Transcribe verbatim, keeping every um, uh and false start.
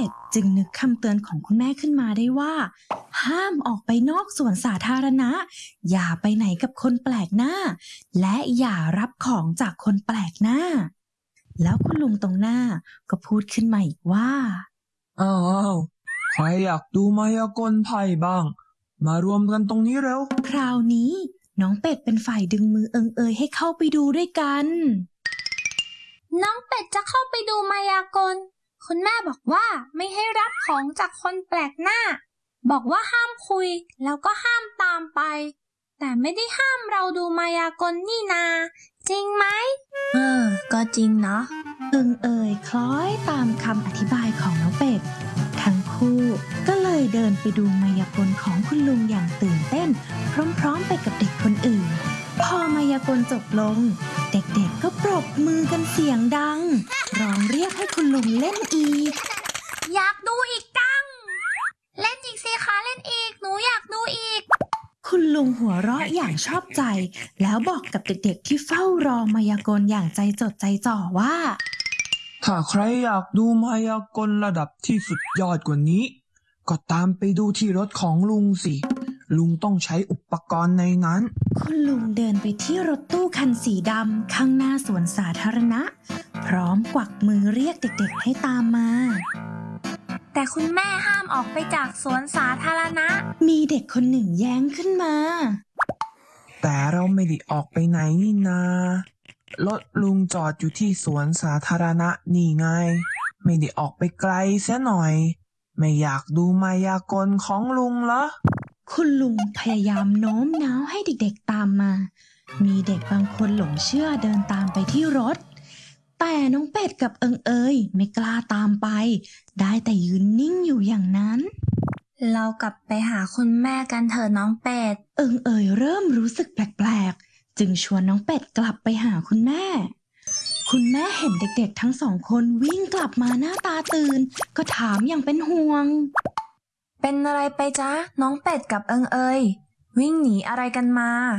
ดจึงนึกคำเตือนของคุณแม่ขึ้นมาได้ว่าห้ามออกไปนอกสวนสาธารณะอย่าไปไหนกับคนแปลกหน้าและอย่ารับของจากคนแปลกหน้าแล้วคุณลุงตรงหน้าก็พูดขึ้นมาอีกว่าอ้าวใครอยากดูมายากลไพ่บ้างมารวมกันตรงนี้เร็วคราวนี้น้องเป็ดเป็นฝ่ายดึงมือเอิงเอยให้เข้าไปดูด้วยกันน้องเป็ดจะเข้าไปดูมายากลคุณแม่บอกว่าไม่ให้รับของจากคนแปลกหน้าบอกว่าห้ามคุยแล้วก็ห้ามตามไปแต่ไม่ได้ห้ามเราดูมายากลนี่นาจริงไหมเออก็จริงเนาะเอิงเอยคล้อยตามคำอธิบายของน้องเป็ดทั้งคู่ก็เลยเดินไปดูมายากลของคุณลุงอย่างตื่นเต้นพร้อมๆไปกับเด็กคนอื่นพอมายากลจบลงเด็กๆก็ปรบมือกันเสียงดังร้องเรียกให้คุณลุงเล่นอีกอยากดูอีกจังเล่นอีกสิคะเล่นอีกหนูอยากดูอีกคุณลุงหัวเราะอย่างชอบใจแล้วบอกกับเด็กๆที่เฝ้ารอมายากลอย่างใจจดใจจ่อว่าถ้าใครอยากดูมายากลระดับที่สุดยอดกว่านี้ก็ตามไปดูที่รถของลุงสิลุงต้องใช้อุปกรณ์ในนั้นคุณลุงเดินไปที่รถตู้คันสีดำข้างหน้าสวนสาธารณะพร้อมกวักมือเรียกเด็กๆให้ตามมาแต่คุณแม่ห้ามออกไปจากสวนสาธารณะมีเด็กคนหนึ่งแย้งขึ้นมาแต่เราไม่ได้ออกไปไหนนี่นารถลุงจอดอยู่ที่สวนสาธารณะนี่ไงไม่ได้ออกไปไกลเสียหน่อยไม่อยากดูมายากลของลุงเหรอคุณลุงพยายามโน้มน้าวให้เด็กๆตามมามีเด็กบางคนหลงเชื่อเดินตามไปที่รถแต่น้องเป็ดกับเอิงเอยไม่กล้าตามไปได้แต่ยืนนิ่งอยู่อย่างนั้นเรากลับไปหาคุณแม่กันเถอะน้องเป็ดเอิงเอยเริ่มรู้สึกแปลกๆจึงชวนน้องเป็ดกลับไปหาคุณแม่คุณแม่เห็นเด็กๆทั้งสองคนวิ่งกลับมาหน้าตาตื่นก็ถามอย่างเป็นห่วงเป็นอะไรไปจ๊ะน้องเป็ดกับเอิงเอยวิ่งหนีอะไรกันมา